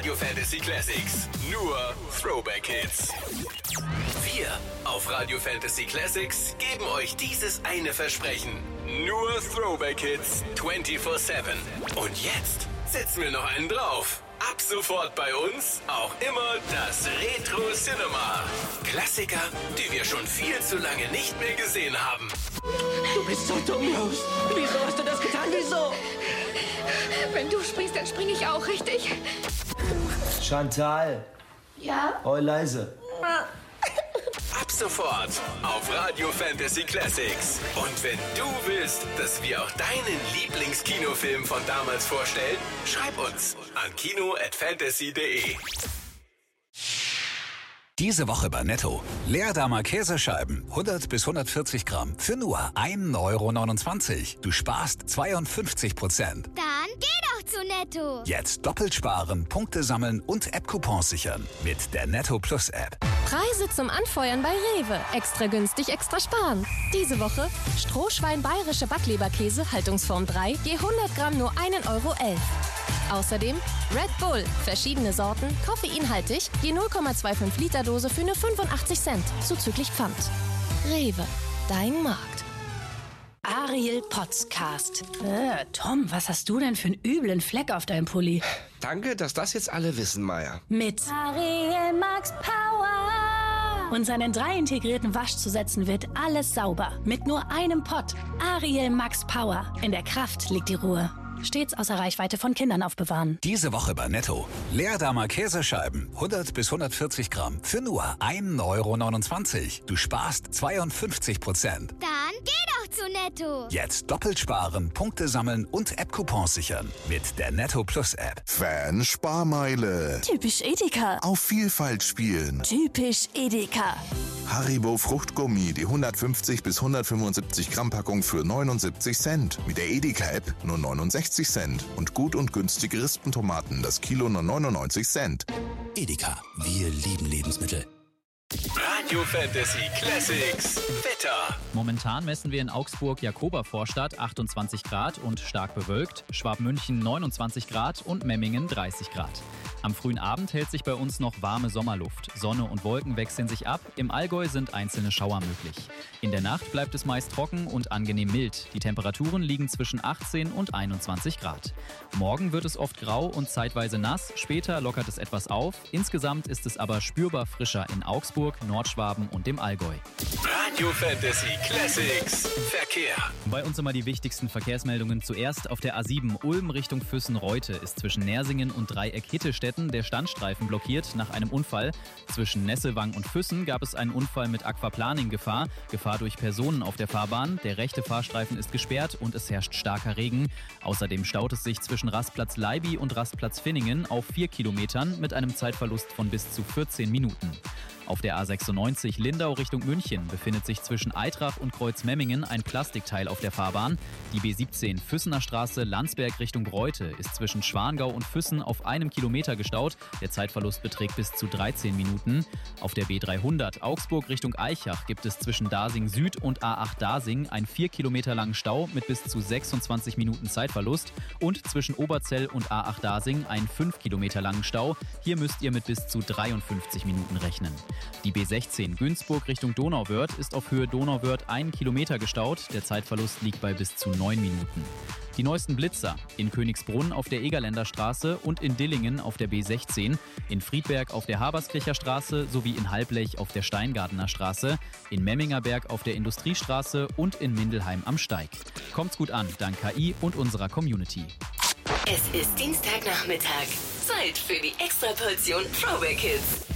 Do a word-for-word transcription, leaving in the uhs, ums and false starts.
Radio Fantasy Classics. Nur Throwback Hits. Wir auf Radio Fantasy Classics geben euch dieses eine Versprechen. Nur Throwback Hits vierundzwanzig sieben. Und jetzt setzen wir noch einen drauf. Ab sofort bei uns auch immer das Retro Cinema. Klassiker, die wir schon viel zu lange nicht mehr gesehen haben. Du bist so dumm, Rose. Wieso hast du das getan? Wieso? Wenn du springst, dann springe ich auch, richtig? Chantal. Ja? Oh, leise. Ab sofort auf Radio Fantasy Classics. Und wenn du willst, dass wir auch deinen Lieblingskinofilm von damals vorstellen, schreib uns an kino at fantasy punkt de. Diese Woche bei Netto. Leerdamer Käsescheiben, hundert bis hundertvierzig Gramm, für nur ein Euro neunundzwanzig. Du sparst zweiundfünfzig Prozent. Dann geh doch zu Netto. Jetzt doppelt sparen, Punkte sammeln und App-Coupons sichern. Mit der Netto Plus App. Preise zum Anfeuern bei Rewe. Extra günstig, extra sparen. Diese Woche Strohschwein bayerische Backleberkäse, Haltungsform drei, je hundert Gramm nur ein Euro elf. Außerdem Red Bull, verschiedene Sorten, koffeinhaltig, je null Komma fünfundzwanzig Liter Dose für nur fünfundachtzig Cent, zuzüglich Pfand. Rewe, dein Markt. Ariel Podcast. Äh, Tom, was hast du denn für einen üblen Fleck auf deinem Pulli? Danke, dass das jetzt alle wissen, Maya. Mit Ariel Max Power. Und seinen drei integrierten Waschzusätzen wird alles sauber. Mit nur einem Pott. Ariel Max Power. In der Kraft liegt die Ruhe. Stets außer Reichweite von Kindern aufbewahren. Diese Woche bei Netto. Leerdamer Käsescheiben, hundert bis hundertvierzig Gramm, für nur ein Euro neunundzwanzig. Du sparst zweiundfünfzig Prozent. Dann geh doch zu Netto. Jetzt doppelt sparen, Punkte sammeln und App-Coupons sichern. Mit der Netto Plus App. Fan-Sparmeile. Typisch Edeka. Auf Vielfalt spielen. Typisch Edeka. Haribo Fruchtgummi, die hundertfünfzig bis hundertfünfundsiebzig Gramm Packung für neunundsiebzig Cent. Mit der Edeka-App nur neunundsechzig Cent. Und gut und günstige Rispentomaten, das Kilo nur neunundneunzig Cent. Edeka, wir lieben Lebensmittel. Radio Fantasy Classics Wetter. Momentan messen wir in Augsburg Jakobervorstadt achtundzwanzig Grad und stark bewölkt, Schwabmünchen neunundzwanzig Grad und Memmingen dreißig Grad. Am frühen Abend hält sich bei uns noch warme Sommerluft. Sonne und Wolken wechseln sich ab. Im Allgäu sind einzelne Schauer möglich. In der Nacht bleibt es meist trocken und angenehm mild. Die Temperaturen liegen zwischen achtzehn und einundzwanzig Grad. Morgen wird es oft grau und zeitweise nass. Später lockert es etwas auf. Insgesamt ist es aber spürbar frischer in Augsburg, Nordschwaben und dem Allgäu. Radio Fantasy Classics Verkehr. Bei uns immer die wichtigsten Verkehrsmeldungen. Zuerst auf der A sieben Ulm Richtung Füssen-Reute ist zwischen Nersingen und Dreieck-Hittelstetten der Standstreifen blockiert nach einem Unfall. Zwischen Nesselwang und Füssen gab es einen Unfall mit Aquaplaning-Gefahr. Gefahr durch Personen auf der Fahrbahn. Der rechte Fahrstreifen ist gesperrt und es herrscht starker Regen. Außerdem staut es sich zwischen Rastplatz Leiby und Rastplatz Finningen auf vier Kilometern mit einem Zeitverlust von bis zu vierzehn Minuten. Auf der A sechsundneunzig Lindau Richtung München befindet sich zwischen Eitrach und Kreuzmemmingen ein Plastikteil auf der Fahrbahn. Die B siebzehn Füssener Straße Landsberg Richtung Breute ist zwischen Schwangau und Füssen auf einem Kilometer gestaut. Der Zeitverlust beträgt bis zu dreizehn Minuten. Auf der B dreihundert Augsburg Richtung Aichach gibt es zwischen Dasing Süd und A acht Dasing einen vier Kilometer langen Stau mit bis zu sechsundzwanzig Minuten Zeitverlust und zwischen Oberzell und A acht Dasing einen fünf Kilometer langen Stau. Hier müsst ihr mit bis zu dreiundfünfzig Minuten rechnen. Die B sechzehn Günzburg Richtung Donauwörth ist auf Höhe Donauwörth einen Kilometer gestaut. Der Zeitverlust liegt bei bis zu neun Minuten. Die neuesten Blitzer in Königsbrunn auf der Egerländer Straße und in Dillingen auf der B sechzehn, in Friedberg auf der Haberskircher Straße sowie in Halblech auf der Steingartener Straße, in Memmingerberg auf der Industriestraße und in Mindelheim am Steig. Kommt's gut an, dank K I und unserer Community. Es ist Dienstagnachmittag. Zeit für die Extraportion Throwback Hits.